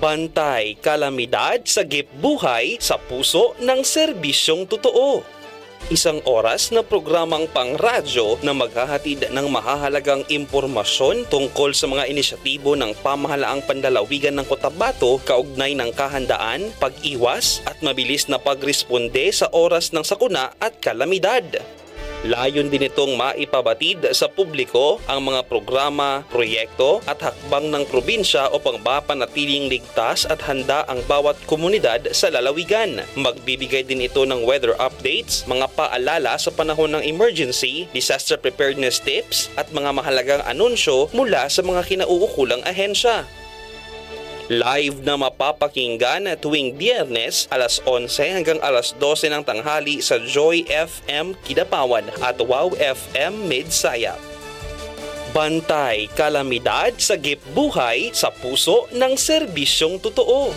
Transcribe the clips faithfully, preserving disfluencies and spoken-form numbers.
Bantay kalamidad sagip buhay sa puso ng serbisyong totoo. Isang oras na programang pangradyo na maghahatid ng mahahalagang impormasyon tungkol sa mga inisyatibo ng pamahalaang panlalawigan ng Cotabato kaugnay ng kahandaan, pag-iwas at mabilis na pagresponde sa oras ng sakuna at kalamidad. Layon din itong maipabatid sa publiko ang mga programa, proyekto at hakbang ng probinsya upang mapanatiling ligtas at handa ang bawat komunidad sa lalawigan. Magbibigay din ito ng weather updates, mga paalala sa panahon ng emergency, disaster preparedness tips at mga mahalagang anunsyo mula sa mga kinauukulang ahensya. Live na mapapakinggan tuwing Biyernes alas onse hanggang alas dose ng tanghali sa Joy F M Kidapawan at Wow F M Midsayap. Bantay kalamidad sagip buhay sa puso ng serbisyong totoo.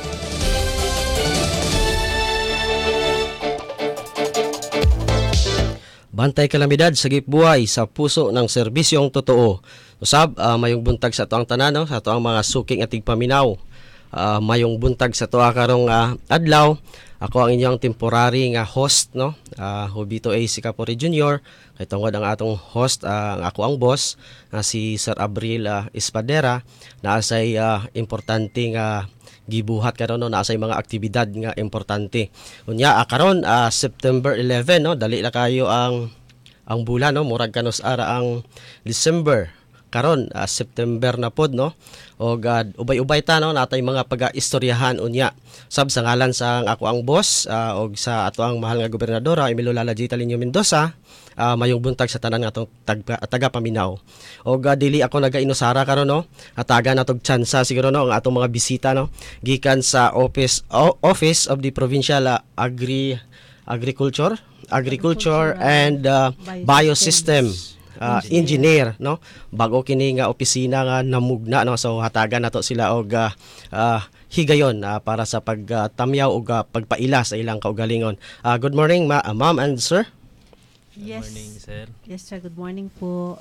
Bantay kalamidad sagip buhay sa puso ng serbisyong totoo. Usab, uh, mayong buntag sa tuang tanan, no? Sa tuang mga suking ating paminaw. Uh, mayong buntag sa tuwa karong uh, adlaw. Ako ang inyong temporary nga host, no? Uh, Hobito A. Sicapore Junior Kay tungod ang atong host, uh, ang ako ang boss, uh, si Sir Abril uh, Espadera, na asay uh, importante nga gibuhat karon, no? Na asay mga aktibidad nga importante. Unya uh, karon uh, September eleven, no? Dali na kayo ang ang bulan, no? Murag kanos ara ang December. Karon uh, September na pod, no, o uh, ubay-ubay ta, no, natay mga paga-istoryahan unya sab sa ngalan sa ako ang boss uh, og sa ato ang mahal nga gobernadora Emilio Lala J. Talinio Mendoza. Uh, mayong buntag sa tanan nga atong taga, taga Paminaw. Og uh, dili ako naga-inusara karon, no, ataga natog tsansa siguro, no, ang atong mga bisita, no, gikan sa office o, office of the provincial uh, agri agriculture agriculture and uh, biosystem Uh, engineer, no, bago kini nga opisina nga namugna, no, so hatagan nato sila og uh, uh, higayon uh, para sa pagtamyaw uh, og uh, pagpaila sa ilang kaugalingon. Uh, good morning, ma uh, ma'am and sir. Yes. Good morning, sir. Yes, sir. Good morning po.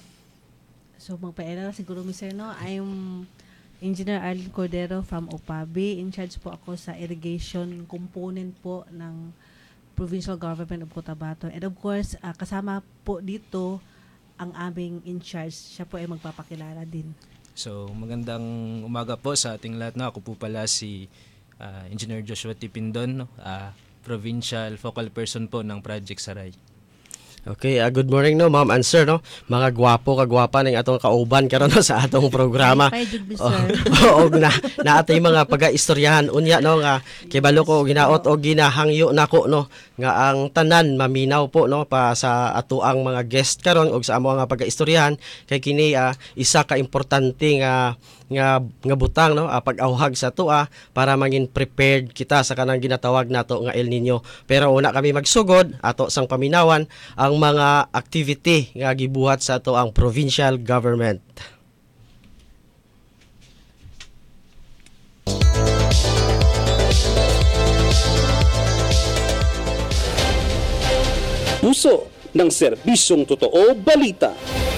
So magpaila siguro mi sir, no. I'm Engineer Arlene Cordero from O P A B. In charge po ako sa irrigation component po ng Provincial Government of Cotabato. And of course, uh, kasama po dito ang aming in charge. Siya po ay magpapakilala din. So, magandang umaga po sa ating lahat. No? Ako po pala si uh, Engineer Joshua Tipindon, no? uh, Provincial Focal Person po ng Project Saray. Okay, uh, good morning, no, ma'am and sir, no. Mga gwapo kagwapa ning atong kauban karon, no, sa atong programa. Ay, jud sir. Oo, na naatay mga paga-istoryahan unya, no, nga kibalo ko ginaot og ginahangyo nako, no, nga ang tanan maminaw po, no, pa sa atuang mga guest karon og sa amo nga paga-istoryahan kay kini uh, isa ka importante nga nga nga butang, no, uh, pag-awhag sa tuwa para mangin prepared kita sa kanang ginatawag nato nga El Nino. Pero una kami magsugod ato sang paminawan ang mga activity nga gibuhat sa ato ang provincial government. Puso ng serbisyong totoo balita.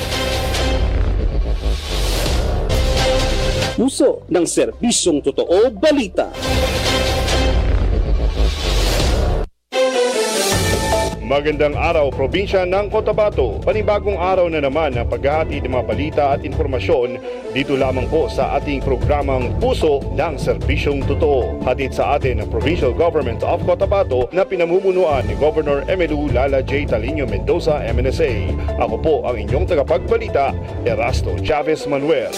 Puso ng serbisyong totoo balita. Magandang araw, probinsya ng Cotabato. Panibagong araw na naman ang paghahati ng mga balita at informasyon dito lamang po sa ating programang Puso ng Serbisyong Totoo. Hatid sa atin ng Provincial Government of Cotabato na pinamumunuan ni Governor Emilio Lala J. Talinio Mendoza, M N S A. Ako po ang inyong tagapagbalita, Erasto Chavez Manuel.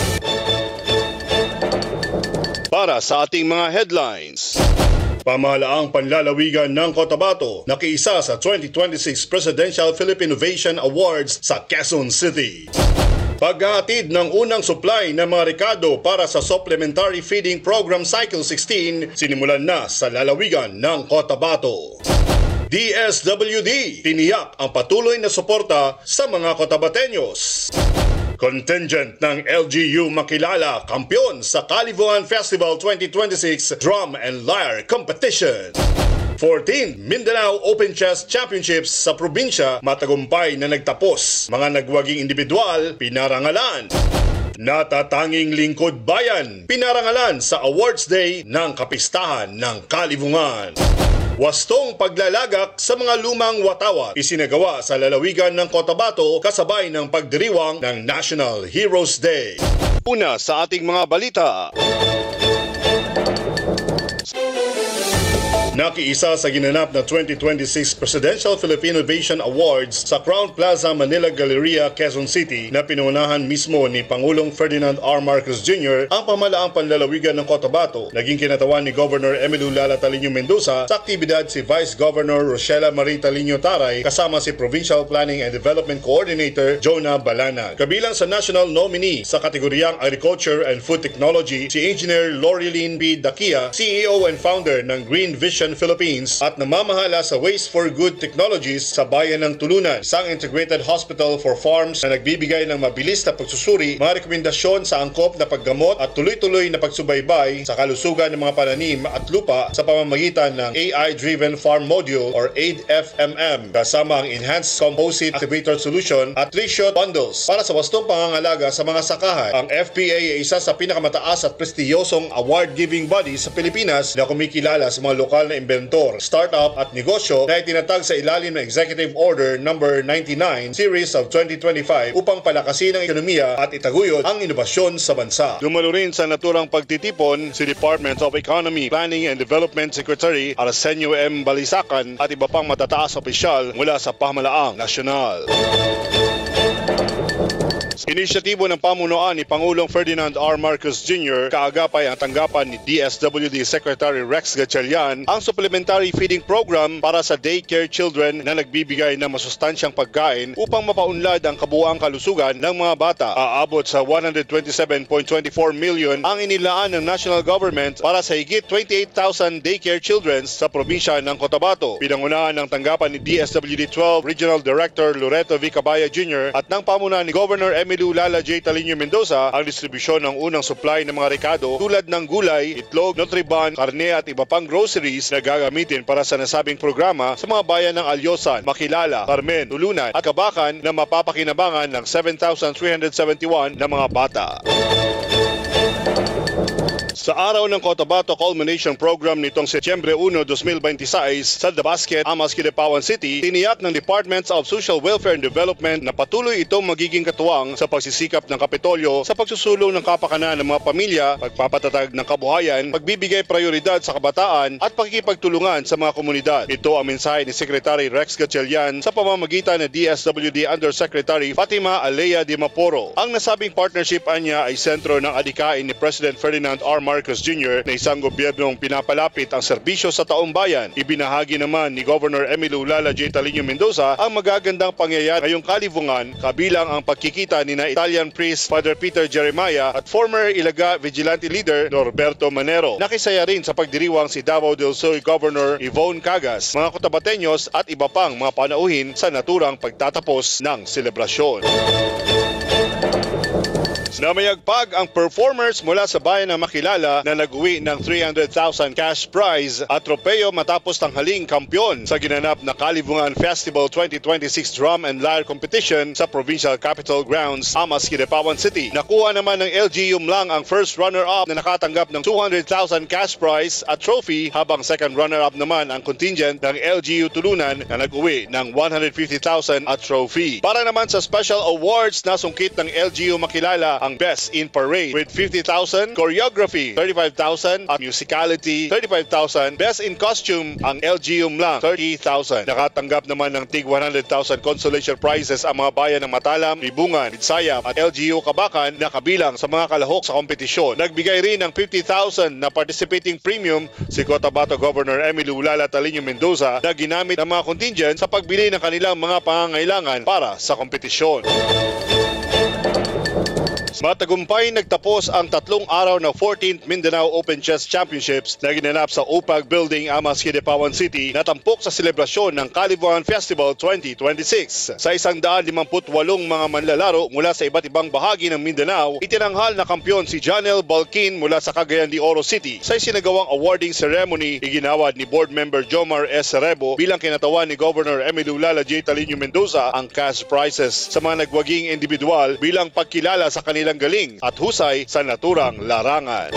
Para sa ating mga headlines. Pamahalaang panlalawigan ng Cotabato nakiisa sa twenty twenty-six Presidential Philippine Innovation Awards sa Quezon City. Paghahatid ng unang supply ng mga rekado para sa Supplementary Feeding Program Cycle sixteen sinimulan na sa lalawigan ng Cotabato. D S W D tiniyak ang patuloy na suporta sa mga Cotabateños. Contingent ng L G U makilala kampiyon sa Kalivuan Festival twenty twenty-six Drum and Lyre Competition. fourteenth Mindanao Open Chess Championships sa probinsya matagumpay na nagtapos. Mga nagwaging individual pinarangalan. Natatanging lingkod bayan, pinarangalan sa Awards Day ng Kapistahan ng Kalibungan. Wastong paglalagak sa mga lumang watawat isinagawa sa lalawigan ng Cotabato kasabay ng pagdiriwang ng National Heroes Day. Una sa ating mga balita. Nakiisa sa ginanap na twenty twenty-six Presidential Philippine Innovation Awards sa Crown Plaza Manila Galleria, Quezon City na pinuunahan mismo ni Pangulong Ferdinand R. Marcos Junior ang pamalaang panlalawigan ng Cotabato. Naging kinatawan ni Governor Emilio Lala Talino Mendoza sa aktibidad si Vice Governor Rochela Marie Talino Taray kasama si Provincial Planning and Development Coordinator Jonah Balanag. Kabilang sa national nominee sa kategoryang Agriculture and Food Technology si Engineer Loreline P. Dakia, C E O and founder ng Green Vision Philippines at namamahala sa Waste for Good Technologies sa bayan ng Tulunan, isang integrated hospital for farms na nagbibigay ng mabilis na pagsusuri, mga rekomendasyon sa angkop na paggamot at tuloy-tuloy na pagsubaybay sa kalusugan ng mga pananim at lupa sa pamamagitan ng A I-driven Farm Module or A I D F M M kasama ang Enhanced Composite Activator Solution at three-shot bundles para sa wastong pangangalaga sa mga sakahan. Ang F P A ay isa sa pinakamataas at prestiyosong award-giving body sa Pilipinas na kumikilala sa mga lokal na inventor, startup at negosyo na itinatag sa ilalim ng Executive Order number ninety-nine Series of twenty twenty-five upang palakasin ang ekonomiya at itaguyod ang inobasyon sa bansa. Dumalo rin sa naturang pagtitipon si Department of Economy, Planning and Development Secretary Arsenio M. Balisacan at iba pang matataas opisyal mula sa pamahalaang nasyonal. Inisyatibo ng pamunuan ni Pangulong Ferdinand R. Marcos Junior kaagapay ang tanggapan ni D S W D Secretary Rex Gatchalian ang supplementary feeding program para sa daycare children na nagbibigay ng masustansyang pagkain upang mapaunlad ang kabuuang kalusugan ng mga bata. Aabot sa one hundred twenty-seven point two four million ang inilaan ng national government para sa higit twenty-eight thousand daycare children sa probinsya ng Cotabato. Pinangunahan ng tanggapan ni D S W D twelve Regional Director Loreto V. Cabaya Junior at ng pamunuan ni Governor Emilio Lala J. Talino Mendoza ang distribusyon ng unang supply ng mga rekado tulad ng gulay, itlog, Nutriban, karne at iba pang groceries na gagamitin para sa nasabing programa sa mga bayan ng Alyosan, Makilala, Carmen, Tulunan at Kabakan na mapapakinabangan ng seven thousand three hundred seventy-one na mga bata. Sa araw ng Cotabato Culmination Program nitong Setyembre one, twenty twenty-six sa The Basket, Amas, Kidapawan City, tiniyak ng Departments of Social Welfare and Development na patuloy itong magiging katuwang sa pagsisikap ng Kapitolyo sa pagsusulong ng kapakanan ng mga pamilya, pagpapatatag ng kabuhayan, pagbibigay prioridad sa kabataan at pakikipagtulungan sa mga komunidad. Ito ang mensahe ni Secretary Rex Gatchalian sa pamamagitan ng D S W D Undersecretary Fatima Alea de Maporo. Ang nasabing partnership anya ay sentro ng adikain ni President Ferdinand R. Marcos Junior na isang gobyernong pinapalapit ang serbisyo sa taong bayan. Ibinahagi naman ni Governor Emilio Lala J. Talino Mendoza ang magagandang pangyayari ngayong kalibungan kabilang ang pagkikita ni na Italian priest Father Peter Jeremiah at former Ilaga Vigilante leader Norberto Manero. Nakisaya rin sa pagdiriwang si Davao del Sur Governor Yvonne Cagas, mga Cotabateños at iba pang mga panauhin sa naturang pagtatapos ng selebrasyon. Namayagpag ang performers mula sa bayan ng Makilala na nag-uwi ng three hundred thousand cash prize at tropeo matapos tanghaling kampyon sa ginanap na Kalibungan Festival twenty twenty-six Drum and Lyre Competition sa Provincial Capital Grounds, Amas, Kidapawan City. Nakuha naman ng L G U Mlang ang first runner-up na nakatanggap ng two hundred thousand cash prize at trophy habang second runner-up naman ang contingent ng L G U Tulunan na nag-uwi ng one hundred fifty thousand at trophy. Para naman sa special awards na sungkit ng L G U Makilala ang Best in Parade with fifty thousand, Choreography thirty-five thousand at Musicality thirty-five thousand, Best in Costume ang L G U Mlang thirty thousand. Nakatanggap naman ng tig one hundred thousand consolation prizes ang mga bayan ng Matalam, Libungan, Bitsayap at L G U Kabakan na kabilang sa mga kalahok sa kompetisyon. Nagbigay rin ng fifty thousand na participating premium si Cotabato Governor Emilio Lala Talino Mendoza na ginamit ng mga contingent sa pagbili ng kanilang mga pangangailangan para sa kompetisyon. Matagumpay nagtapos ang tatlong araw na fourteenth Mindanao Open Chess Championships na ginanap sa O P A G Building, Amas, Kidapawan City na tampok sa selebrasyon ng Kalibungan Festival twenty twenty-six. Sa one hundred fifty-eight mga manlalaro mula sa iba't ibang bahagi ng Mindanao, itinanghal na kampyon si Janel Balkin mula sa Cagayan de Oro City. Sa isinagawang awarding ceremony, iginawad ni Board Member Jomar S. Rebo bilang kinatawan ni Governor Emilio Lala J. Talino Mendoza ang cash prizes sa mga nagwaging individual bilang pagkilala sa kanila ilang galing at husay sa naturang larangan.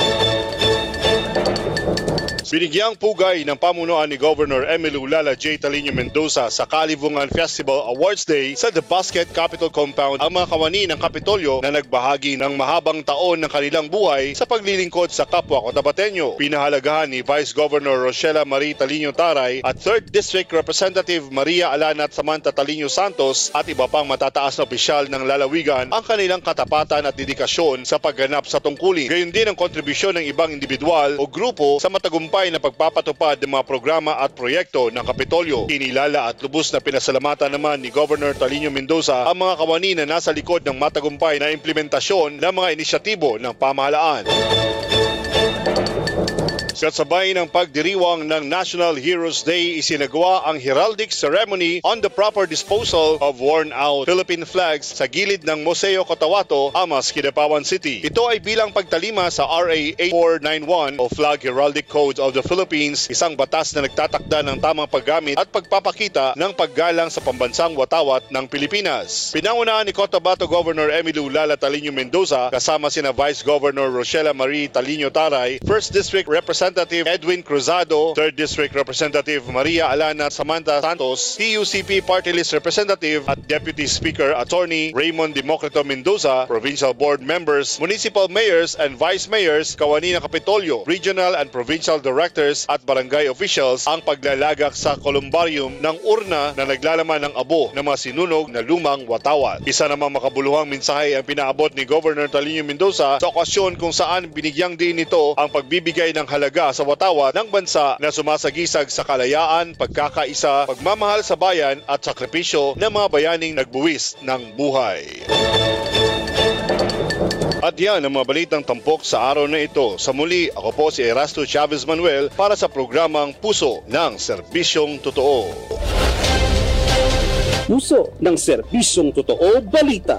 Binigyang pugay ng pamunuan ni Governor Emilu Lala J. Talino Mendoza sa Kalibungan Festival Awards Day sa The Basket Capitol Compound ang mga kawani ng Kapitolyo na nagbahagi ng mahabang taon ng kanilang buhay sa paglilingkod sa kapwa Cotabateño. Pinahalagahan ni Vice Governor Rochela Marie Talino Taray at third District Representative Maria Alana at Samantha Talino Santos at iba pang matataas na opisyal ng lalawigan ang kanilang katapatan at dedikasyon sa pagganap sa tungkulin. Gayon din ang kontribusyon ng ibang individual o grupo sa matagumpay na pagpapatupad ng mga programa at proyekto ng Kapitolyo. Inilala at lubos na pinasalamatan naman ni Governor Talino Mendoza ang mga kawani na nasa likod ng matagumpay na implementasyon ng mga inisyatibo ng pamahalaan. Sa sabay ng pagdiriwang ng National Heroes Day, isinagawa ang heraldic ceremony on the proper disposal of worn-out Philippine flags sa gilid ng Museo Cotabato, Amas, Kidapawan City. Ito ay bilang pagtalima sa R A eight four nine one o Flag Heraldic Code of the Philippines, isang batas na nagtatakda ng tamang paggamit at pagpapakita ng paggalang sa pambansang watawat ng Pilipinas. Pinangunahan ni Cotabato Governor Emilu Lala Talino Mendoza kasama sina Vice Governor Rochela Marie Talino Taray, first District Representative Edwin Cruzado, third District Representative Maria Alana Samantha Santos, T U C P Party List Representative at Deputy Speaker Attorney Raymond Democrito Mendoza, Provincial Board Members, Municipal Mayors and Vice Mayors, kawani ng Kapitolyo, Regional and Provincial Directors at Barangay Officials ang paglalagak sa columbarium ng urna na naglalaman ng abo ng mga sinunog na lumang watawat. Isa namang makabuluhang mensahe ang pinaabot ni Governor Talino Mendoza sa okasyon kung saan binigyang din nito ang pagbibigay ng halaga sa watawat ng bansa na sumasagisag sa kalayaan, pagkakaisa, pagmamahal sa bayan at sakripisyo ng mga bayaning nagbuwis ng buhay. At yan ang mga balitang tampok sa araw na ito. Sa muli, ako po si Erasto Chavez Manuel para sa programang Puso ng Serbisyong Totoo. Puso ng Serbisyong Totoo Balita.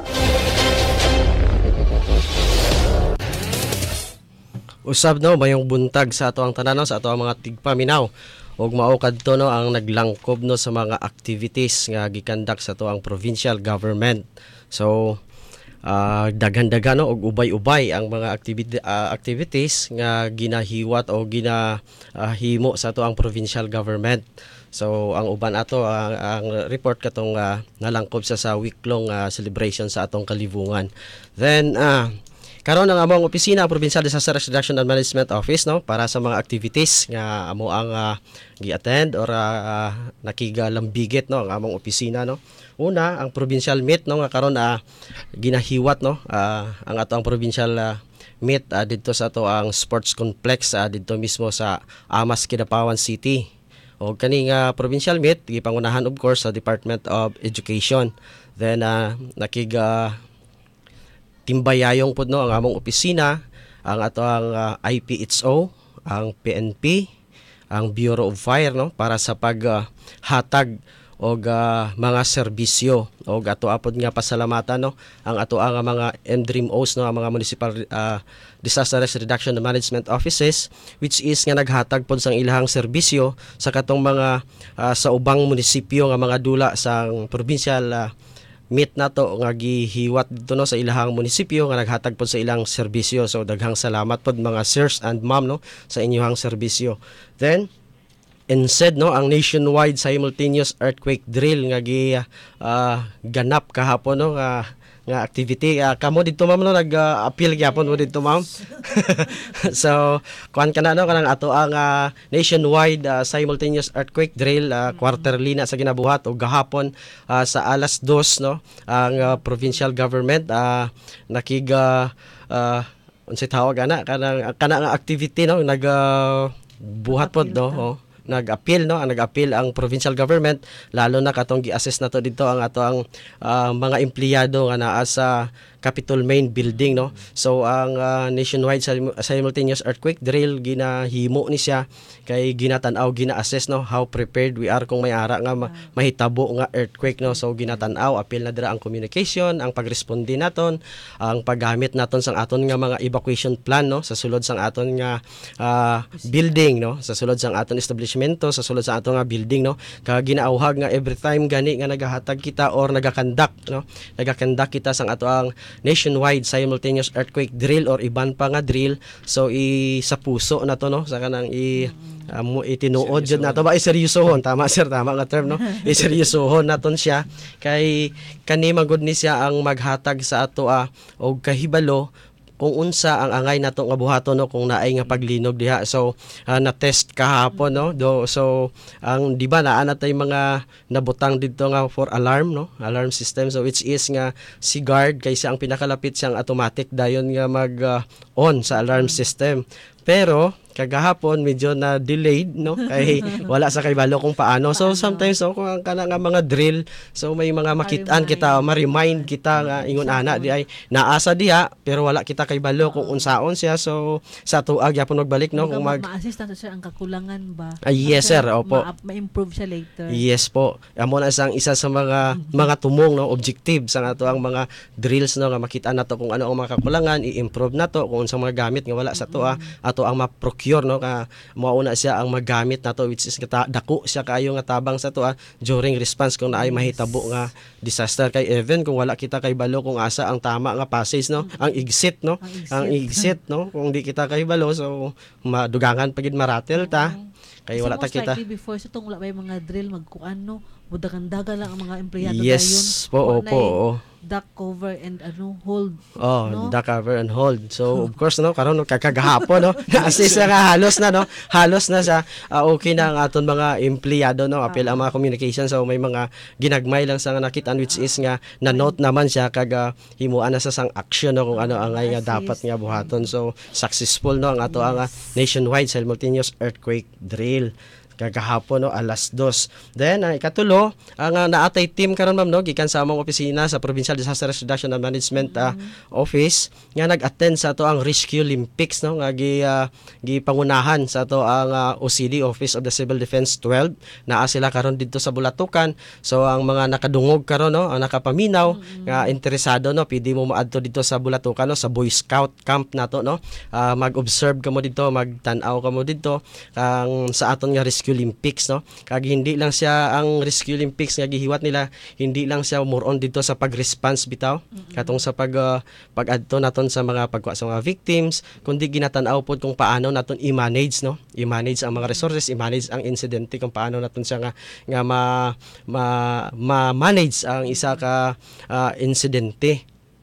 Usab no mayong buntag sa ato ang tanan no, sa ato ang mga tigpaminaw ug mao kadto no ang naglangkob no sa mga activities nga gikandak sa ato ang provincial government. So uh, daghan-daghan no og ubay-ubay ang mga activity, uh, activities nga ginahiwat o ginahimo uh, sa ato ang provincial government. So ang uban ato ang, ang report katong uh, nalangkob sa sa week-long uh, celebration sa atong kalibungan. Then uh, karon ang among opisina Provincial Disaster Reduction and Management Office no para sa mga activities nga amo ang uh, gi-attend or uh, nakigalambigit no ang among opisina no. Una ang provincial meet no nga karon uh, ginahiwat no uh, ang ato ang provincial uh, meet uh, didto sa ato ang sports complex uh, didto mismo sa Amas, Kidapawan City. O kaning uh, provincial meet gipangunahan of course sa Department of Education. Then uh, nakiga timbayayong pud no ang among opisina, ang ato ang uh, I P H O, ang P N P, ang Bureau of Fire no para sa paghatag uh, og uh, mga serbisyo og ato apod nga pasalamatan no ang ato ang mga M D R I M Os no ang mga municipal uh, disaster risk reduction and management offices which is nga naghatag pod sang ilahang serbisyo sa katong mga uh, sa ubang munisipyo nga mga dula sang provincial uh, meet nato nga gihiwat dito no sa ilahang munisipyo nga naghatag pod sa ilang serbisyo. So daghang salamat pod mga sirs and ma'am no sa inyong serbisyo. Then instead no ang nationwide simultaneous earthquake drill nga gi uh, ganap kahapon no nga nga activity uh, kamo didto ma'am no nag-appeal uh, gyapon mo didto ma'am. So kuan kana no kanang ato ang uh, nationwide uh, simultaneous earthquake drill uh, quarterly na sa ginabuhat o gahapon uh, sa alas dos no ang uh, provincial government uh, nakiga uh, unsay tawag ana kanang kana nga activity no nag uh, buhat pod no oh. Nag-appeal no ang nag-appeal ang provincial government lalo na katong gi-assess nato dito ang ato ang uh, mga empleyado nga naa sa Capitol Main Building no. So ang uh, nationwide simultaneous earthquake drill ginahimo ni siya kay ginatan-aw gina-assess no how prepared we are kung may ara nga ma- mahitabo nga earthquake no. So ginatan-aw appeal na dira ang communication, ang pagresponde naton, ang paggamit naton sang aton nga mga evacuation plan no sa sulod sang aton nga uh, building no, sa sulod sang aton establishmento, sa sulod sa aton nga building no. Kag ginaawhag nga every time gani nga nagahatag kita or nagakandak no, nagakandak kita sang ato ang nationwide simultaneous earthquake drill or iban pa nga drill. So i sa puso na to no sa kanang i uh, mo itinuod jud nato ba iseryosohon, tama sir, tama nga term no, iseryosohon naton siya kay kani magud ni siya ang maghatag sa ato ah, og kahibalo kung unsa ang angay nato nga buhaton no kung naay nga paglinog diha. So uh, na test kahapon no do, so ang di ba naa natay mga nabutang didto nga for alarm no, alarm system, so which is nga si guard kaysa ang pinakalapit siyang automatic dayon nga mag uh, on sa alarm system. Pero kagahapon medyo na delayed no kay wala sa kaybalo kung paano. So sometimes no, kung ang kana nga mga drill, so may mga makitaan kita, ma-remind kita nga ingon ana di ay naasa diha pero wala kita kaybalo kung unsaon siya. So sa tuag yapon magbalik no kung mag ma-assist nato siya ang kakulangan ba. Ah, yes sir, opo. Ma- ma-improve siya later. Yes po. Amo na sang isa sa mga mga tumong no objective sa ato ang mga drills no nga makita nato kung ano ang mga kakulangan, i-improve nato kung unsang mga gamit nga wala sa tuwa ato ang ma-procure no ka mauna siya ang magamit nato which is kata, dako siya kayo nga tabang sa tuwa during response kung naay mahitabo nga disaster kay even kung wala kita kay balo kung asa ang tama nga passage no, ang exit no, ang exit no kung di kita kay balo so madugangan pagid maratel ta kay wala ta kita. Most likely before sa tong wala may mga drill magkuan no, budagan-dagan lang ang mga empleyado yes dayon. po opo oo. Duck cover and ano hold. Oh, no? duck cover and hold. So of course no karon kakagahapon no assist na nga halos na no halos na sa uh, okay na ang aton mga empleyado no apil ang mga communication. So may mga ginagmay lang sa nga nakitaan which is nga na note naman siya kag uh, himuan na sa sang action no kung ano ang nga dapat nga buhaton. So successful no ang ato ang uh, nationwide simultaneous earthquake drill kagahapon no alas dos. Then uh, ikatulo ang uh, naatay team karon ma'am no gikan sa among opisina sa Provincial Disaster Risk Reduction and Management uh, Office nga nag-attend sa ato ang Rescue Olympics no nga gi uh, gipangunahan sa ato ang uh, O C D Office of the Civil Defense twelve. Naa sila karon didto sa Bulatukan. So ang mga nakadungog karon no ang nakapaminaw mm-hmm. nga interesado no pwede mo maadto dito sa Bulatukan no sa Boy Scout camp nato no uh, mag-observe kamo dito, magtan-aw kamo dito ang sa aton nga Rescue Olympics no kag hindi lang siya ang Rescue Olympics nga gihiwat nila, hindi lang siya more on dito sa pag-response bitaw mm-hmm. katong sa pag uh, pag-adto naton sa mga pagkuha sa mga victims kundi ginatan-aw pod kung paano naton i-manage no i-manage ang mga resources, i-manage ang insidente kung paano naton siya nga nga ma, ma, ma-manage ang isa ka uh, insidente.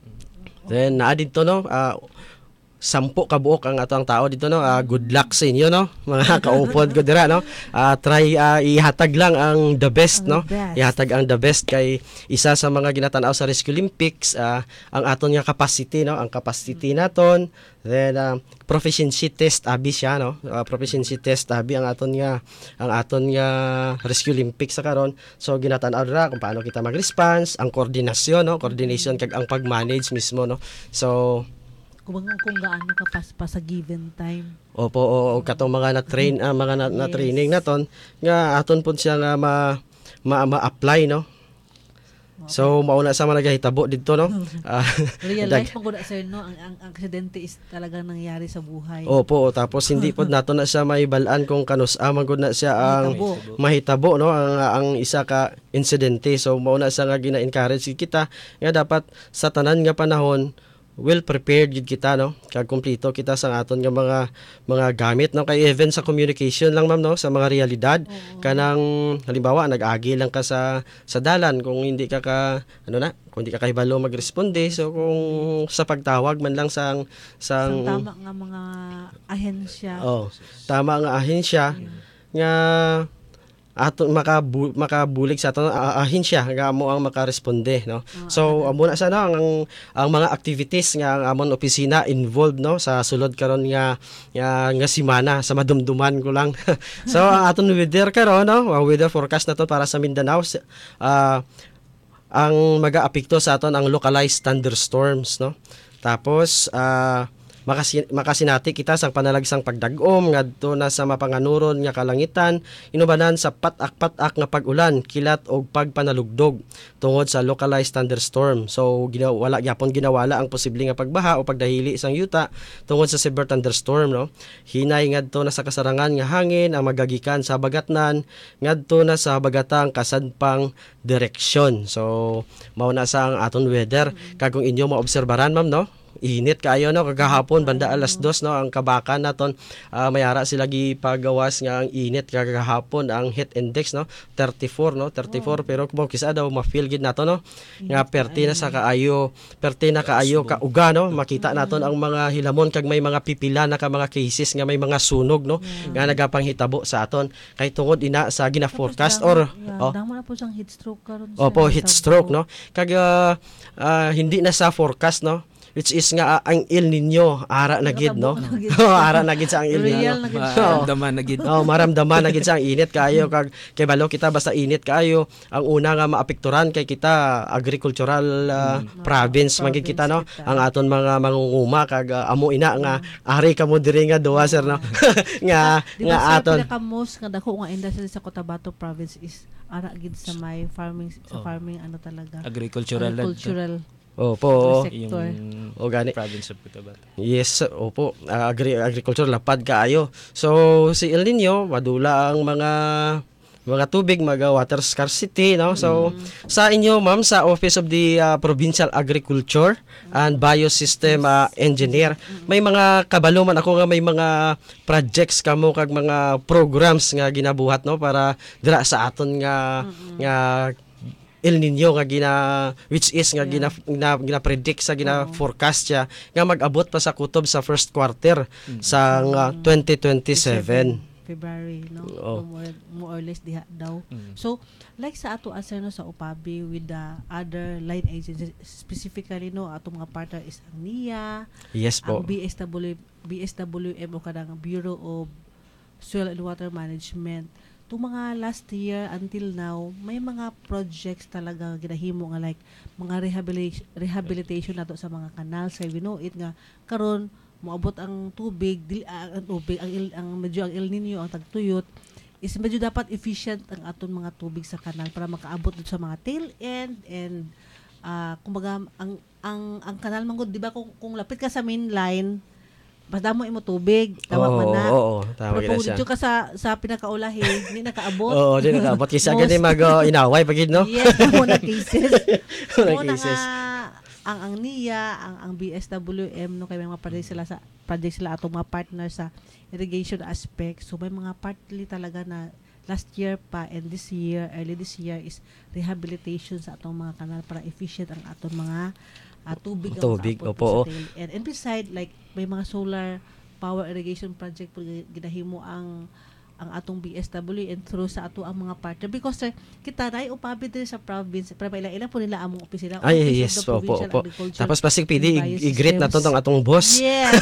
Then naa dito no uh, sampo ka buok ang atong tao dito no. Uh, good luck sa inyo no mga kaupod ko dira no. Uh, try uh, ihatag lang ang the best no. Best. Ihatag ang the best kay isa sa mga ginatan-aw sa Rescue Olympics uh, ang aton nga capacity no, ang capacity naton. Then uh, proficiency test abi siya no. Uh, proficiency test abi ang aton nga ang aton nga Rescue Olympics sa karon. So ginatan-aw dira kung paano kita mag-response, ang koordinasyon no, coordination kag ang pag-manage mismo no. So kung, kung gaano ka pa, pa sa given time. Opo, o katong mga na-train uh, mga na, na training naton nga aton pud siya nga ma, ma, ma-apply no. Okay. So mauna sa mga nagahitabo didto no. Uh, Realize mo gud sir no ang, ang ang aksidente is talagang nangyari sa buhay. Opo, tapos hindi pod nato na siya maibalaan kung kanus amang gud na siya ang Mahitabo. mahitabo no ang, ang isa ka insidente. So mauna sa nga gina-encourage kita nga dapat sa tanan nga panahon well prepared gid kita no kag kumpleto kita sa aton nga mga mga gamit no kay even sa communication lang ma'am no sa mga realidad uh-huh. kanang halimbawa nag-agi lang ka sa sa dalan kung hindi ka ka ano na kung hindi ka kahibalo magresponde so kung sa pagtawag man lang sang sang so, tama nga mga ahensya oh tama nga ahensya yeah. nga ato makabu, makabulig sa aton uh, ahensya nga amo ang makaresponde no. Oh, so amo na sana ang ang mga activities nga ang amon opisina involved no sa sulod karon nga nga, nga semana sa madumduman ko lang. So ang aton weather karon no, weather forecast nato para sa Mindanao uh, ang maga-apekto sa aton ang localized thunderstorms no. Tapos uh, makasi, makasinati kita sang panalagsang pagdagom ngadto na sa mapanganuron nga kalangitan inubanan sa patak-patak nga pag-ulan, kilat og pagpanalugdog tungod sa localized thunderstorm. So ginawala gyapon ginawala ang posible nga pagbaha o pagdahili isang yuta tungod sa severe thunderstorm, no. Hinay ngadto na sa kasarangan nga hangin ang magagikan sa bagatnan ngadto na sa bagatang kasadpang direksyon. So mao na sa ang aton weather. Kag kung inyo maobserbaran ma'am, no, init kaayo, no, kagahapon banda alas dos, no, ang kabakan naton uh, mayara sila gipagawas nga ang init kagahapon ang heat index, no, thirty-four, no, thirty-four, pero kung kisa daw ma-feel gid nato, no, nga perti na sa kaayo perti na kaayo kauga, no, makita naton ang mga hilamon kag may mga pipila na ka mga cases nga may mga sunog, no, nga nagapanghitabo sa aton kay tungod ina sa gina-forecast or oh, oh, damo na po siyang heat stroke karon. opo, heat stroke, no, kag uh, uh, hindi na sa forecast, no, which is nga uh, ang El Nino ara na gid, no. Oh, ara na gid sa ang El Nino. Real na gid siya. Maramdaman na gid. Oh, maramdaman na gid sa ang init kaayo kag kay balo kita basta init kaayo ang una nga maapekturan kay kita agricultural uh, Mm. province man gid kita, no. Province kita. Ang aton mga mangunguma kag uh, amo ina nga ari kamo diri nga duwa sir, no. nga Di nga ba sa aton pinaka-most nga dako nga industry sa Cotabato province is ara gid sa may farming sa Oh. farming ano talaga. Agricultural. Agricultural opo. sector. Yung O gani. province of Cotabato. Yes, opo. Uh, agri- agriculture lapad kaayo. So si El Nino madula ang mga mga tubig, mga water scarcity, no. So sa inyo ma'am sa Office of the uh, Provincial Agriculture and Biosystem uh, Engineer, may mga kabalo man ako nga may mga projects kamo kag mga programs nga ginabuhat, no, para dira sa aton nga nga El Nino nga gina which is nga gina gina, gina predict sa gina forecast siya nga mag-abot pa sa kutob sa first quarter sa uh, twenty twenty-seven. February, no? Oo. More, more or less diha daw. Mm. So, like sa ato answer, no, sa Upabi with the other line agencies, specifically, no, ato mga partner is ang N I A, Yes ang po. B S W, B S W M o kadang Bureau of Soil and Water Management. Itong mga last year until now, may mga projects talaga ginahimo nga like mga rehabilitation, rehabilitation nato sa mga kanal. So, we know it nga, karon moabot ang tubig, dili, uh, ang tubig, ang, il, ang medyo ang El Nino, ang tagtuyot, is medyo dapat efficient ang aton mga tubig sa kanal para makaabot dito sa mga tail end and uh, kumbaga ang ang ang kanal manggod, di ba, kung, kung lapit ka sa main line, basta mo imo tubig, tama Oo, man na. oo, oo, tama Pero gina kung siya. dito ka sa sa pinakaulahi, hindi nakaabot. Oo, di nakaabot kisa Most- gani mag uh, inaway pagid, no. Yes, mo na cases. Mo na Mo na cases. nga, ang ang N I A, ang ang B S W M, no, kay may mga project sila sa project sila atong mga partner sa irrigation aspect. So may mga partly talaga na last year pa and this year, early this year is rehabilitation sa atong mga kanal para efficient ang atong mga uh, tubig ang Tubig, makaabot opo, sa oh. tail end. And beside, like may mga solar power irrigation project po ginahimo ang ang atong B S W and through sa ato ang mga partner because sir, kita na upabi din sa province para ilang ilang po nila among opisina. Ay, Office of yes, the opo, Provincial opo. Agriculture Tapos pasig pidi and i-greet na to Biosystems. tong atong boss. Yes.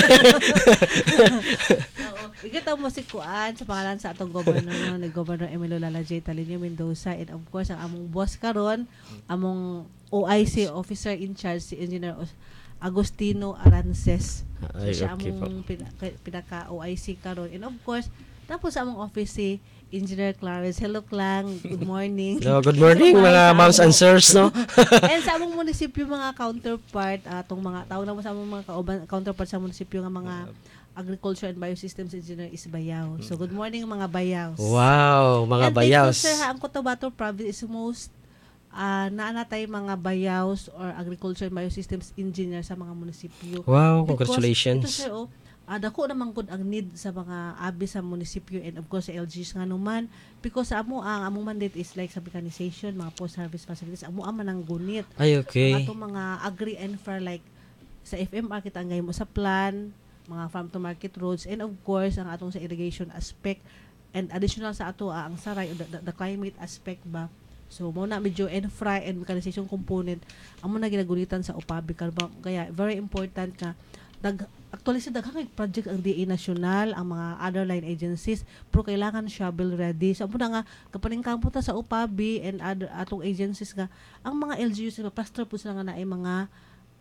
Oo. Igitaw mo si Kuan sa pangalan sa atong governor, no, ni Governor Emilio Lala J. Talinio Mendoza and of course ang among boss karon, among O I C officer in charge si Engineer Os- Agustino Arances. So, Ay, siya okay po. among pinaka, pinaka O I C karon and of course tapos sa among office si Engineer Clarence. Hello Clang, good morning. Hello, good morning So, mga sa moms and among- sirs, no. And sa among munisipyo mga counterpart, atong mga tawag na mo sa among mga kauban, counterpart sa munisipyo nga mga agriculture and biosystems engineer is Bayaw. So good morning mga Bayaws. Wow, mga And bayaws. thank you, sir, ha, ang Cotabato province is most uh, naanatay mga bayaws or agriculture and biosystems engineer sa mga munisipyo. Wow, Because congratulations. ito, sir, oh, uh, dako naman gud ang need sa mga abi sa munisipyo and of course sa L Gs nga naman because sa amo ang among mandate is like sa mechanization, mga post-harvest facilities, amo ang manang gunit. Ay, Ang okay. atong mga agri-infra like sa F M R kita ang mo sa plan, mga farm to market roads and of course ang atong sa irrigation aspect and additional sa ato ah, ang saray the, the, the climate aspect ba. So mo na medyo infra and mechanization component amo na ginagunitan sa Upabi karba kaya very important ka dag actually sa daghang project ang D A national ang mga other line agencies pero kailangan shovel ready so amo na nga kapaningkampo ta sa Upabi and other atong agencies nga ang mga L G Us pastor po sila nga naay mga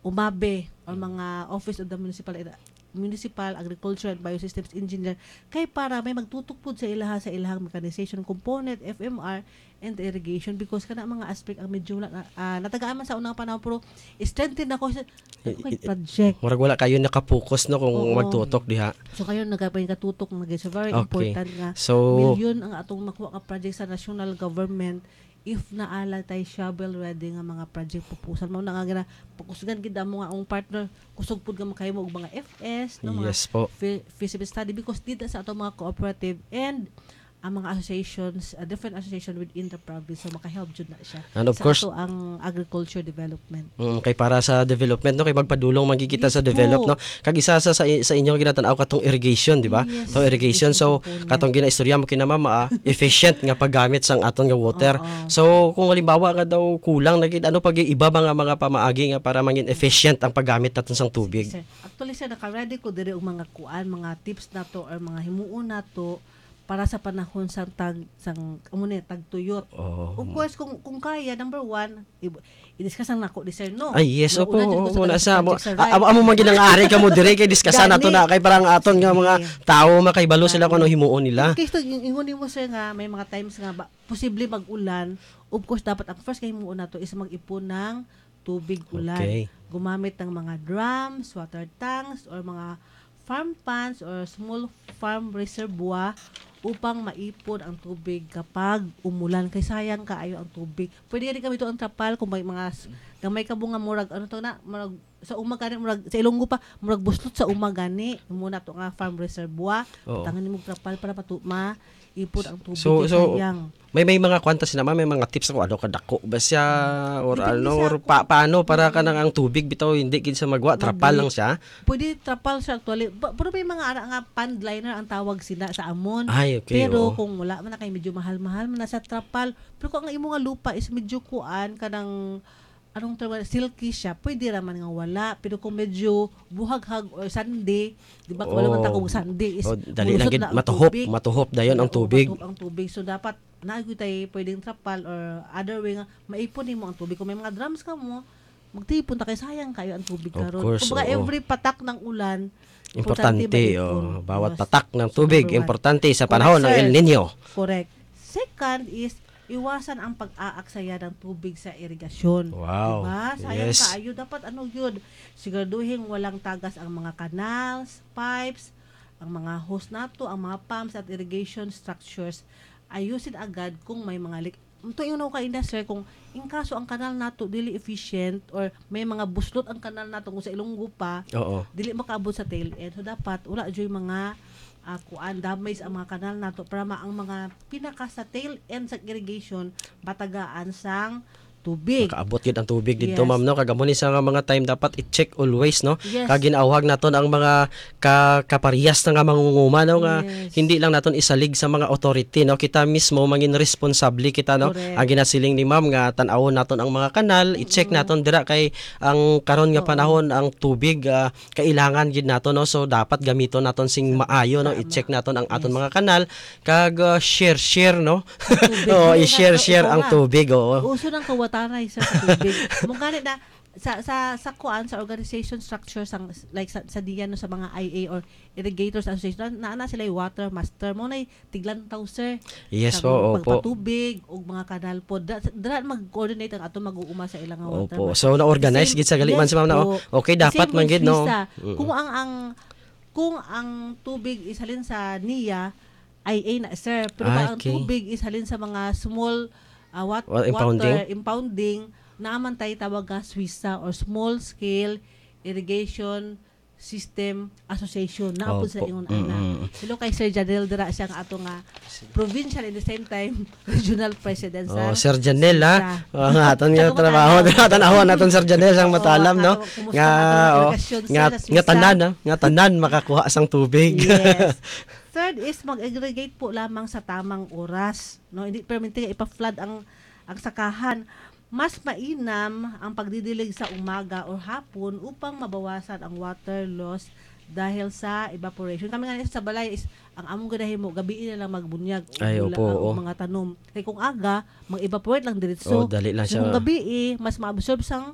umabe o mga Office of the Municipal Municipal Agriculture and Biosystems Engineer kay para may magtutukpod sa ilaha sa ilahang mechanization component, F M R, and irrigation because kana mga aspect ang medyo uh, natagaan man sa unang panahon pero strengthen na ko sa okay, project. Murag wala kayo nakapokus no kung Oo. magtutok diha. So kayo nagapay katutok nga so very Okay. important nga So milyon ang atong makuha ka project sa national government if naala tay shovel ready nga mga project proposal mo na nga gina pakusgan gid mo nga ang partner kusog pud nga makayo mo og mga F S no mga yes po. fe- feasibility study because dito sa atong mga cooperative and ang mga associations, a different association within the province so maka-help jud na siya And of sa course, ato ang agriculture development. Mm, kay para sa development no kay magpadulong magkikita sa Yes develop po. no kag isa sa sa, sa inyo ginatan-aw katong irrigation di ba Yes, so irrigation so irrigation katong ginaistorya mo kina mama ah, efficient nga paggamit sang aton nga water Oo. so kung halimbawa nga daw kulang na gid ano pag iba ba nga mga pamaagi nga para mangin efficient ang paggamit naton sang tubig. Sir, actually sir naka-ready ko diri og mga kuan mga tips na to or mga himuon na to para sa panahon sang tag sang amo ni tagtuyot. Oh. Of course kung kung kaya number one i- i-discuss ang nako di sir no. Ay yes opo Nauna dyan ko muna sa mo project sa right. amo amo man ginang-ari ka mo dire kay diskasan nato na kay parang aton nga mga tao makaibalo sila kung ano himuon nila. Okay, so ingon mo sir nga may mga times nga ba, posible mag-ulan. Of course dapat ang first kay himuon nato is mag-ipon ng tubig ulan. Okay. Gumamit ng mga drums, water tanks or mga farm ponds or small farm reservoir upang maipon ang tubig kapag umulan kay sayang kaayo ang tubig. Pwede rin kami to ang trapal kung may mga s- gamay ka bunga murag ano to na murag sa umagani murag sa Ilonggo pa murag buslot sa umagani muna to nga farm reservoir Oo. tangan nimo trapal para patu ma ipon ang tubig So- kay so, sayang. May may mga kwanta sila may mga tips ako ano kadako ba siya or Depende ano sa or pa, paano para kanang ang tubig bitaw hindi gid sa magwa trapal lang siya. Pwede trapal siya actually. Ba- Pero may mga ara nga pond liner ang tawag sila sa amon. Ay okay. Pero oo. kung wala man na kay medyo mahal-mahal man na sa trapal. Pero kung ang imo nga lupa is medyo kuan kanang anong term silky siya, pwede raman nga wala. Pero kung medyo buhaghag or sandi, di ba? Wala man Oh. takong sandi is Oh, dali lang mulusot gid na ang matuhop, tubig. matuhop dayon ang Oo, tubig. matuhop ang tubig. So dapat naagyo tay pwedeng trapal or other way nga maipon nimo ang tubig. Kung may mga drums ka mo, magtipon ta kay sayang kayo ang tubig Of karon. course, Kumbaga oo. every patak ng ulan Importante maipon. oh, bawat Yes. patak ng So, tubig number one. importante sa Correct, panahon ng sir. El Nino. Correct. Second is iwasan ang pag-aaksaya ng tubig sa irigasyon. Wow. Diba? Sayang Yes. kaayo dapat ano yun. Siguraduhin walang tagas ang mga canals, pipes, ang mga hose nato, ang mga pumps at irrigation structures. Ayusin agad kung may mga leak. Ito yung nauka ina sir, kung in kaso ang kanal nato dili efficient or may mga buslot ang kanal nato kung sa Ilonggo pa, Oo. dili makaabot sa tail end. So dapat wala joy mga uh, kuan damage ang mga kanal nato para ma ang mga pinaka sa tail end sa irrigation batagaan sang tubig. Makaabot gid ang tubig dito Yes. ma'am no kagamo ni sa nga mga time dapat i-check always no. Yes. Kag ginawag naton ang mga ka, kaparehas na nga mangunguma no nga Yes. hindi lang naton isalig sa mga authority no kita mismo mangin responsable kita no. Correct. Ang ginasiling ni ma'am nga tan-awon naton ang mga kanal i-check naton dira kay ang karon nga Oo. panahon ang tubig ah, kailangan gid naton no so dapat gamiton naton sing maayo no Tama. i-check naton ang aton Yes. mga kanal kag ah, share share no. Tubig. Oo, Dili i-share na- share ikaw ang nga. tubig oo. Uso ng kawatanay sa tubig. Mong ganit na sa sa sa kuan sa organization structure sang like sa, sa diyan no, sa mga I A or irrigators association na na sila yung water master mo na tiglantaw sir. Yes Sa po, opo. pagpatubig og mga kanal po dra dra mag-coordinate ang ato mag-uuma sa ilang nga water Opo. master. So na-organize The gid sa gali man yes si ma'am na po. oh, okay The dapat same man with gid no. Visa. Mm. Kung ang ang kung ang tubig is halin sa N I A I A na sir, pero Ah, ang okay. tubig is halin sa mga small uh, wat, Well, impounding? water impounding naaman tayo tawag nga SWISA or Small Scale Irrigation System Association na po sa Opo. ingon Mm, ana. mm. Hello kay Sir Janel dira siya nga ato nga provincial in the same time regional president Oh, sa Sir Janel ha. SWISA. Oh, nga aton nga Taga trabaho Matanaw. tanawon naton Sir Janel sang Oo, matalam no. ato, kumusta Nga ang ating oh, irrigation, sir, nga sa nga Suiza? tanan ha? Nga tanan makakuha sang tubig. Yes. Third is mag-aggregate po lamang sa tamang oras. No, hindi permitting ipa-flood ang ang sakahan. Mas mainam ang pagdidilig sa umaga o hapon upang mabawasan ang water loss dahil sa evaporation. Kami nga sa balay is ang among ganahin mo gabi na lang magbunyag o Ay, gula- opo, o oo. mga tanom. Kaya kung aga, mag-evaporate lang diretso. Oh, dali lang siya. Kung gabi eh, mas ma-absorb sang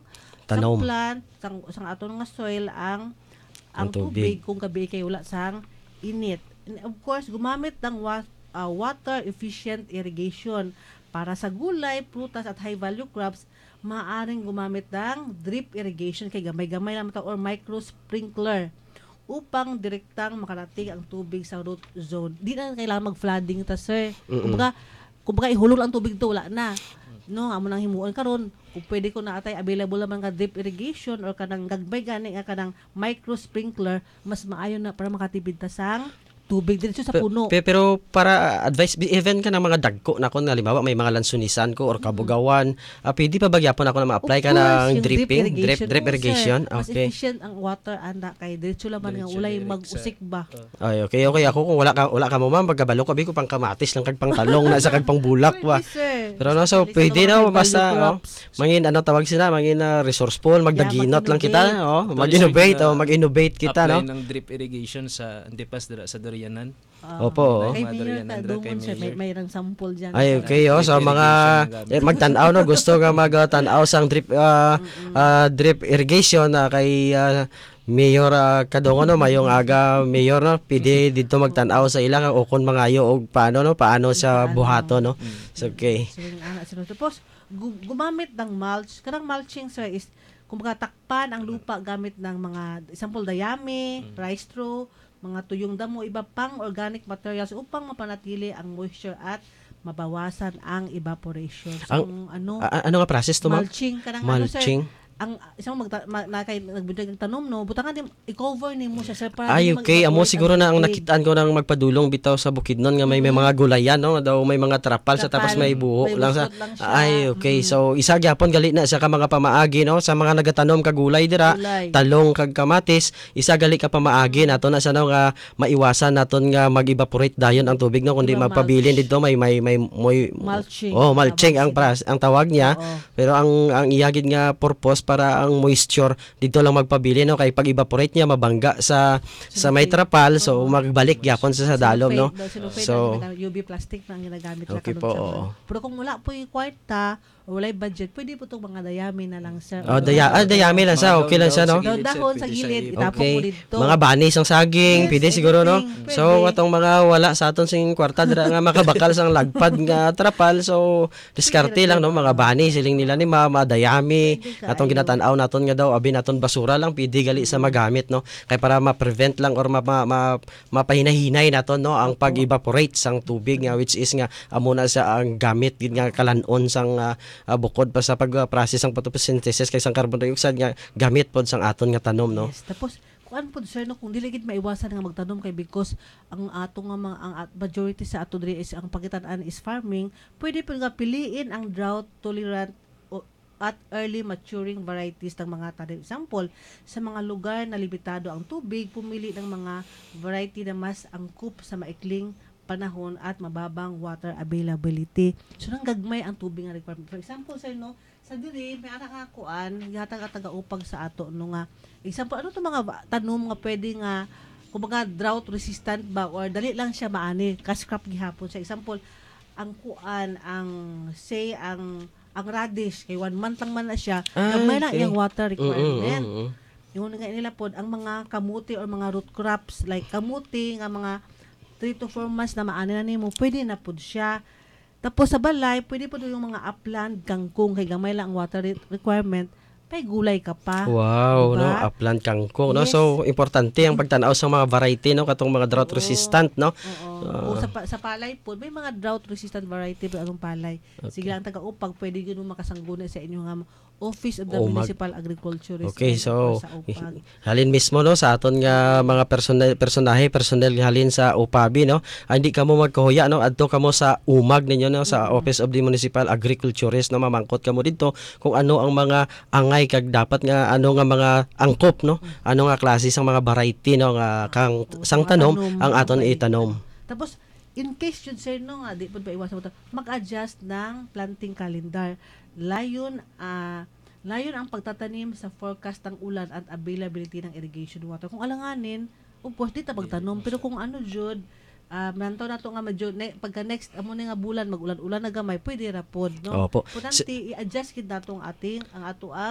tanom. Sang plant, sang, sang ato nga soil ang ang Ang tubig. tubig kung gabi kay wala sang init. And of course, gumamit ng wa- uh, water efficient irrigation para sa gulay, prutas at high value crops. Maaring gumamit ng drip irrigation kay gamay-gamay lang ta or micro sprinkler upang direktang makarating ang tubig sa root zone. Di na kailangan mag-flooding ta, sir. Kumbaga, kumbaga ihulog ang tubig to, wala na. No, amo nang himuon karon kung pwede ko na atay available naman ka drip irrigation or kanang gagbay gani nga kanang micro sprinkler, mas maayo na para makatipid ta sang tubig dito sa Pe- puno. pe- pero para advice even ka ng mga dagko na kun halimbawa may mga lansunisan ko or kabugawan, ah, pwede pa ba gyapon ako na ma-apply ka Of course, ng yung dripping, drip drip Oo, irrigation? sir. Mas Okay. efficient ang water anda kay diretso laman nga Diretso ulay direct mag-usik ba. Ay, okay, okay. Ako kung wala ka wala ka mo ma'am, pagkabalo ko bi ko pang kamatis lang kag pang talong na sa kag pang bulak wa. Pwede, sir. Pero no, so Especially sa pwede mga na high basta value oh, crops. mangin ano tawag sila, mangin uh, resourceful, magdaginot lang kita, oh, Actually, mag-innovate, sir, oh, mag-innovate kita, apply no? ng drip irrigation sa Antipas dira sa Dorianan. Opo. oh. Kay Mother Mayor yan, ta Andra, kay dumon sir, may Mayor. mayroong sample diyan. Ay, okay, oh, sa Drip mga irrigation eh, magtan-aw no, gusto nga mag-tan-aw sang drip ah, ah, drip irrigation na kay ah, Mayor uh, Kadongo no, mayong aga Mayor no, pwede dito magtan-aw sa ilang o kun mangayo og paano no, paano sa buhato no. So, okay. So, yung anak sila. Tapos, gu- gumamit ng mulch. Kanang mulching, sir, is kumbaga takpan ang lupa gamit ng mga, example, dayami, rice straw, mga tuyong damo, iba pang organic materials upang mapanatili ang moisture at mabawasan ang evaporation. So, ang, ano, A- ano nga process to ma'am? mulching, kanang Mulching. ano, sir, ang isang magta, ma, na kay nagbundag ng tanom no, butangan din i-cover nimo siya sir para Ay, di okay. Amo mag-evaporate siguro na ang tubig. nakitaan ko nang magpadulong bitaw sa Bukidnon nga may, may mga gulayan, no? Daw may mga trapal sa tapos Trapal, may buho may lang sa. busot lang siya. Ay, okay. So, isa gyapon gali na sa ka mga pamaagi, no? Sa mga nagatanom ka gulay dira, Gulay. talong kag kamatis, isa gali ka pamaagi nato na sa no nga maiwasan naton nga mag-evaporate dayon ang tubig no kundi Diba, mapabilin mulch. dito may may may moy, Mulching. Oh, mulching ang Tawag pras, ang tawag niya. Oo. Pero ang ang iyagid nga purpose para ang moisture dito lang magpabili no kay pag evaporate niya mabangga sa sa may trapal so magbalik gyapon sa sa dalom no. So, So U V plastic na ang ginagamit na Okay karon po, sa oo. mga- Pero kung wala po yung kwarta o wala yung budget, pwede po itong mga dayami na lang sir. oh daya ah, dayami lang sa okay lang siya no. Daw dahon sa gilid, itapon mo Okay. dito. Mga banis ang saging, Yes, pwede siguro no. anything, So pwede. katong mga wala sa aton sing kwarta dira nga makabakal sang lagpad nga trapal so diskarte lang no mga bani siling nila ni mama dayami Pwede atong kaayo. ginatan-aw naton nga daw abi naton basura lang pwede gali sa magamit no kay para ma-prevent lang or ma, ma, ma- mapahinahinay naton no ang pag-evaporate sang tubig nga which is nga amo na sa ang gamit gid nga kalanon sang ah, ah, bukod pa sa pag-process sang photosynthesis kay sang carbon dioxide nga gamit pod sang aton nga tanom no. Yes. Tapos, kuan po sir no, kung dili gid maiwasan nga magtanom kay because ang ato nga mga ang at- majority sa ato diri is ang pagitan-an is farming, pwede po nga piliin ang drought tolerant o- at early maturing varieties ng mga tanim. Example, sa mga lugar na limitado ang tubig, pumili ng mga variety na mas angkop sa maikling panahon at mababang water availability. So nang gagmay ang tubig nga requirement. For example, sir no, sa diri may anak nga kuan, gihatag at taga-upag sa ato no nga. Example, ano to mga ba- tanom nga pwede nga kumbaga drought resistant ba or dali lang siya maani, cash crop gihapon sa example, ang kuan, ang say ang ang radish kay one month lang man na siya, Ah, gamay lang okay. iyang water requirement. Mm, mm, mm. Yung nga nila pod ang mga kamuti or mga root crops like kamuti nga mga three to four months na maani na nimo, pwede na pod siya. Tapos sa balay, pwede po yung mga upland, kangkong, kay gamay lang ang water re- requirement, may gulay ka pa. Wow, Diba? no, upland kangkong, no. Yes. So importante ang pagtan-aw sa mga variety no katong mga drought Oo. resistant no. Oo. O sa, pa- sa palay po, may mga drought resistant variety pero anong palay. Sige lang taga-upag, pwede yun makasangguna sa inyong um, Office of the O, mag- Municipal Agriculturist. Okay, so sa upag. halin mismo no sa aton nga mga personal personahe personnel nga halin sa U P A B I no. Ah, hindi kamo magkahuya no adto kamo sa umag ninyo no sa Office of the Municipal Agriculturist no mamangkot kamo dito kung ano ang mga angay kag dapat nga ano nga mga angkop no. Ano nga klase sang mga variety no nga kang Oo, sang mga tanom tanom, ang aton pwede. itanom. Tapos, in case yun sir, no nga, di po ba iwasan mo ito, mag-adjust ng planting calendar. Layon, ah, layon ang pagtatanim sa forecast ng ulan at availability ng irrigation water. Kung alanganin, of course, di ta magtanom. Pero kung ano, Jud, uh, nanto na to nga medyo, ne, pagka next, amo na nga bulan, magulan-ulan na gamay, pwede ra pod, no? Opo. Importante, i-adjust kid nato ang ating, ang ato ang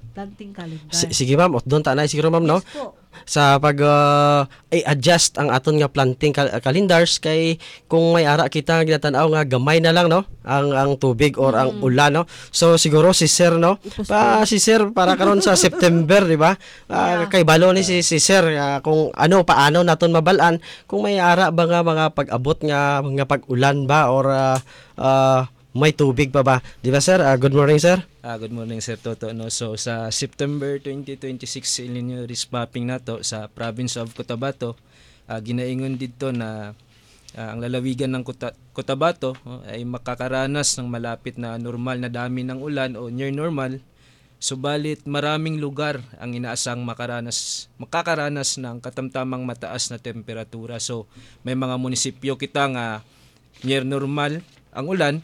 planting calendar. Si- sige ma'am, ot doon tanay siguro ma'am no. Yes po. Sa pag uh, i-adjust ang aton nga planting kal- calendars kay kung may ara kita ginatanaw nga gamay na lang no ang ang tubig or ang ulan no. So siguro si sir no Ipos pa si sir para karon sa September di ba? Ah, Yeah. kay balo ni si si sir ah, kung ano paano naton mabalaan kung may ara ba nga mga pag-abot nga nga pag-ulan ba or ah, ah, may tubig pa ba? Di ba sir? Ah, good morning sir. Ah, good morning Sir Toto. No, so sa September twenty twenty-six ilinyo risk mapping nato sa province of Cotabato, ah, ginaingon dito na ah, ang lalawigan ng Cota- Cotabato oh, ay makakaranas ng malapit na normal na dami ng ulan o near normal. Subalit maraming lugar ang inaasang makaranas makakaranas ng katamtamang mataas na temperatura. So may mga munisipyo kita nga near normal ang ulan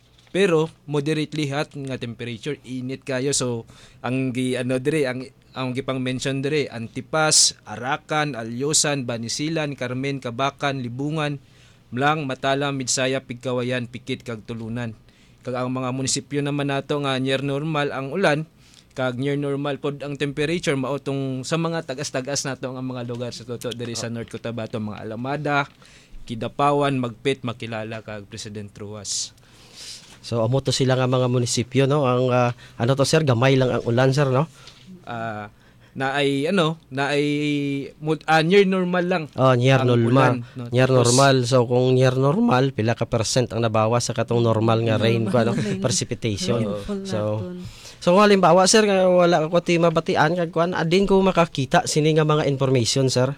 pero moderately hot nga temperature, init kayo. So ang gi ano dire ang ang gipang mention dire Antipas, Arakan, Alyosan, Banisilan, Carmen, Kabakan, Libungan, Mlang, Matalam, Midsaya, Pigkawayan, Pikit kag Tulunan. Kag ang mga munisipyo naman nato nga near normal ang ulan kag near normal pod ang temperature mao tong sa mga tagas-tagas nato ang mga lugar sa toto diri sa North Cotabato, mga Alamada, Kidapawan, Magpit, Makilala kag President Ruas. So amo to sila nga mga munisipyo no ang ah, ano to sir gamay lang ang ulan sir no. Ah, na ay ano, na ay mul- ah, near normal lang. Oh, near ang normal. ulan, no? Near Tapos, normal. So kung near normal, pila ka percent ang nabawas sa katong normal nga rain ko ano, Rain. precipitation. Rainfall So naton. So kung halimbawa sir nga wala ko ti mabatian kag kuan adin ko makakita sini nga mga information sir.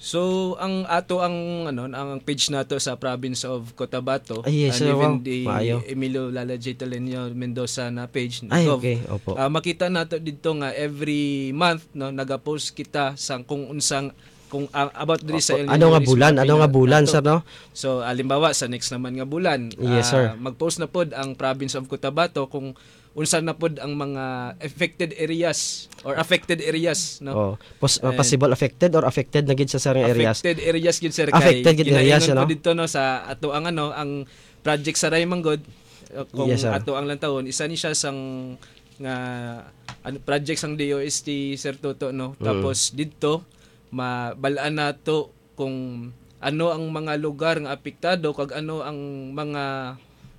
So ang ato ang ano ang page nato sa province of Cotabato Ay, yes, and sir, even wow. the Maayo. Emilio Lala J. Tolenio Mendoza na page Ay gov. okay, opo. Ah, makita nato dito nga every month no nagapost kita sa kung unsang kung ah, about diri sa El Nino Ano nga risk bulan? mapping Ano nga na- bulan nato. sir no? So alimbawa sa next naman nga bulan, Yes, ah, sir. mag-post na pod ang province of Cotabato kung unsa na pod ang mga affected areas or affected areas no. Oh, pos- uh, And- possible affected or affected na gid sa certain areas. Affected areas gyud sir kay. Affected gyud areas, ginaingon ano? po dito no sa ato ang ano ang project sa Raymanggod uh, kung Yes, sir. ato ang lantawon isa ni siya sang nga ano project sang D O S T Sir Toto no. Mm. Tapos didto mabalaan nato kung ano ang mga lugar nga apektado kag ano ang mga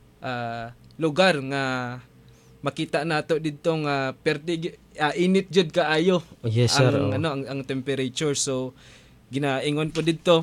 ah, lugar nga makita nato didto nga pertig ah, init jud kaayo Yes sir. ang oh. ano ang, ang temperature. So ginaingon po dito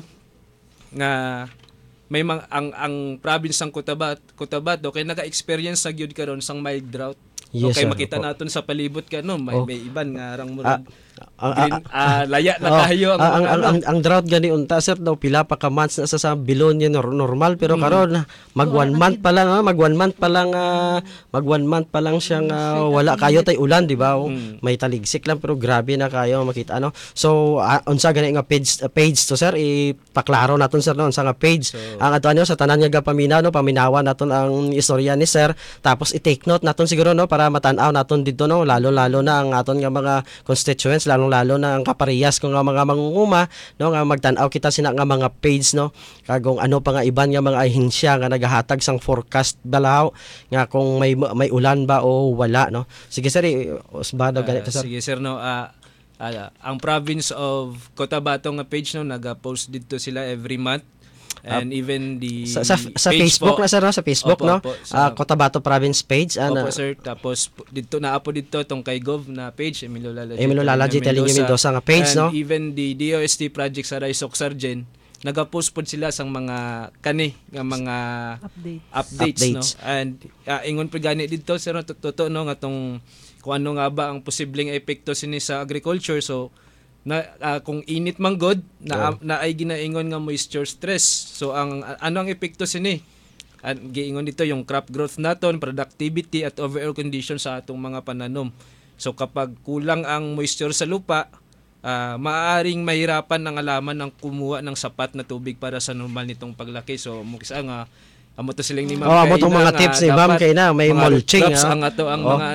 nga may mga ang ang province ng Cotabato, Cotabato kay naka-experience sa gyud karon sang mild drought. Yes, Okay, sir. makita Opo. naton sa palibot ka no, may, Oh. may iban nga arang Ah, murag ang, green, ah, laya na Oh, kayo ang, ang, ang, mga ang, ano. ang, ang drought gani unta sir daw pila pa ka months na sa sa below niya nor- normal pero karon mag one month pa lang ah, mag one month pa lang ah, mag one month pa lang siyang ah, wala kayo tay ulan di ba? Oh, Mm. may taligsik lang pero grabe na kayo makita ano. So ah, unsa gani nga page uh, page to sir ipaklaro naton sir no unsa nga page. So, Ang ato ano sa tanan nga paminaw no paminawan naton ang istorya ni sir tapos i-take note naton siguro no para matan-aw naton dito no lalo lalo na ang aton nga mga constituents lalo lalo na ang kaparehas kung nga mga mangunguma no nga magtan-aw kita sina nga mga page no kagong ano pa nga iban nga mga ahensya nga nagahatag sang forecast balaw nga kung may may ulan ba o wala no. Sige sir usbado Ah, ganito sir. sige sir no ah, ah, ang province of Cotabato nga page no naga-post dito sila every month and even the Sa, sa, sa page Facebook po, na sir no? Sa Facebook Opo, no opo, Ah, sa- Cotabato Province page ano Opo sir, tapos po- dito na po dito tong kay Gov na page Emilio Lala J. Emilio Lala J. Telinyo Mendoza nga page, and no? even the D O S T project sa Raisok Sargen nagapost pod sila sang mga kani nga mga Update. updates, Updates. no and ah, ingon pa gani dito sir no totoo no nga tong kung ano nga ba ang posibleng epekto sini sa agriculture. So na ah, kung init man god na, na ay ginaingon nga moisture stress. So ang a- ano ang epekto sini? Ang giingon dito yung crop growth naton, productivity at overall condition sa atong mga pananom. So kapag kulang ang moisture sa lupa, ah, maaaring mahirapan ang alaman ng kumuha ng sapat na tubig para sa normal nitong paglaki. So mukisa nga amo to siling ni Ma'am Oh, amo Kaina tong mga nga tips ni Ma'am dapat Kaina, may mga mulching, crops ah. ang ato ang Oh. mga